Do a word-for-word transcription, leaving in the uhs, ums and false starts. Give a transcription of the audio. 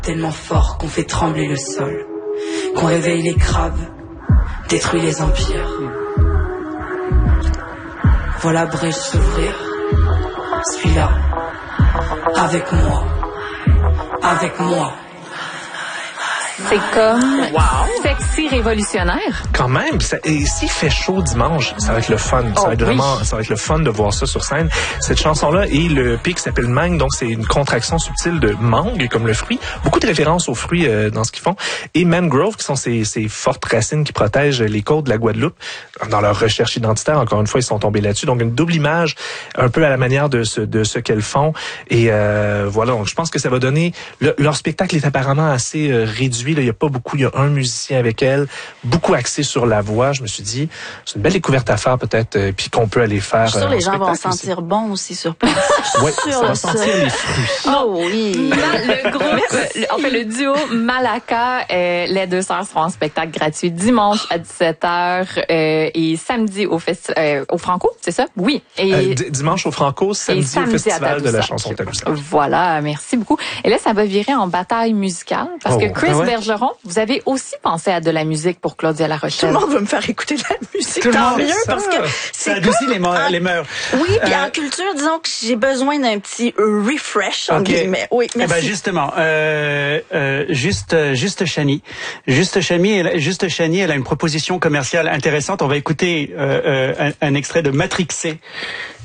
Tellement fort qu'on fait trembler le sol, qu'on réveille les crabes, détruit les empires. Voilà brèche s'ouvrir, suis-là, avec moi, avec moi. C'est comme wow. Sexy révolutionnaire. Quand même. Ça, et s'il fait chaud dimanche, ça va être le fun. Ça oh, va être oui. vraiment, ça va être le fun de voir ça sur scène. Cette chanson-là et le pic s'appelle Mangue, donc c'est une contraction subtile de mangue, comme le fruit. Beaucoup de références aux fruits euh, dans ce qu'ils font. Et mangrove, qui sont ces, ces fortes racines qui protègent les côtes de la Guadeloupe. Dans leur recherche identitaire, encore une fois, ils sont tombés là-dessus. Donc une double image, un peu à la manière de ce, de ce qu'elles font. Et euh, voilà, donc je pense que ça va donner... Le, leur spectacle est apparemment assez euh, réduit. Là. Il n'y a pas beaucoup, il y a un musicien avec elle, beaucoup axé sur la voix. Je me suis dit, c'est une belle découverte à faire peut-être, euh, puis qu'on peut aller faire. Je suis sûre euh, les gens vont aussi. sentir bon aussi sur place. Oui, ça va sentir les fruits. Oh oui. Mal, le groupe, le, en fait le duo Malaka, euh, les deux sœurs seront en spectacle gratuit dimanche à dix-sept heures euh, et samedi au festi- euh, au Franco, c'est ça? Oui. Et euh, d- dimanche au Franco, samedi, samedi au Festival de la Tadoussac. chanson Tadoussac. Voilà, merci beaucoup. Et là, ça va virer en bataille musicale parce Oh, que Chris ben ouais. Bergeron, vous avez aussi pensé à de la musique pour Claudia La Tout Rochelle. le monde veut me faire écouter de la musique, Tout le tant monde, mieux, ça. parce que Ça c'est adoucit les, mo- en- les mœurs. Oui, puis Euh, en culture, disons que j'ai besoin d'un petit refresh, en Ok. guillemets. Oui, Eh merci. ben justement, euh, euh, juste, euh, juste Chani, juste Chani, elle, juste Chani, elle a une proposition commerciale intéressante. On va écouter euh, euh, un, un extrait de Matrixé